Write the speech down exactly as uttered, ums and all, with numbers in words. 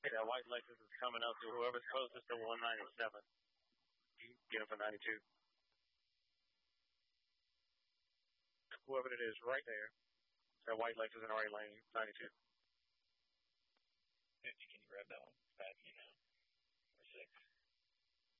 Hey, that white Lexus is coming up to whoever's closest to one ninety-seven. You get him for ninety-two. Whoever it is, right there. That white Lexus in the right lane, ninety-two. fifty, can you grab that one? Five, you know. Or six.